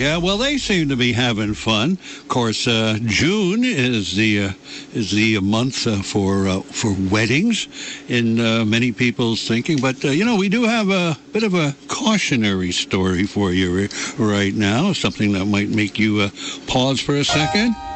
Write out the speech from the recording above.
Yeah, well, they seem to be having fun. Of course, June is the month for weddings in many people's thinking. But we do have a bit of a cautionary story for you right now. Something that might make you pause for a second.